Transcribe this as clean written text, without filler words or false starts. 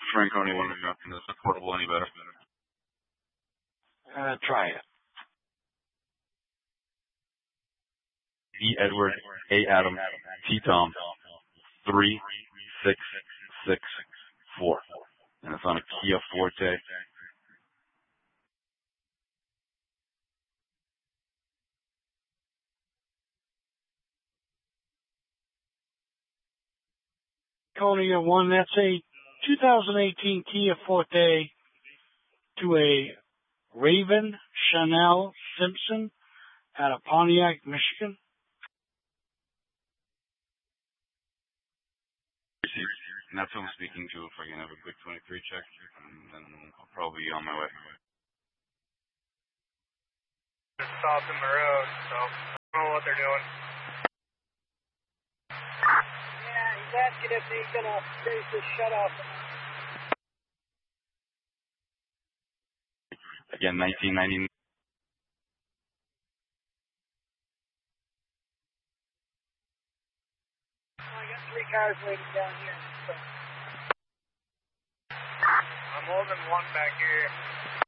Franconi wondering if this is portable any better. Try it. E. Edward, A. Adam, T. Tom, 3664. And it's on a Kia Forte. Konya 1, that's a 2018 Kia Forte to a Raven Chanel Simpson out of Pontiac, Michigan. And that's who I'm speaking to. If I can have a quick 23 check, and then I'll probably be on my way. Just stopped in the road, so I don't know what they're doing. Yeah, he's asking if he's going to raise the shutoff. Again, 1999. I got 3 cars waiting down here. So. I'm holding one back here.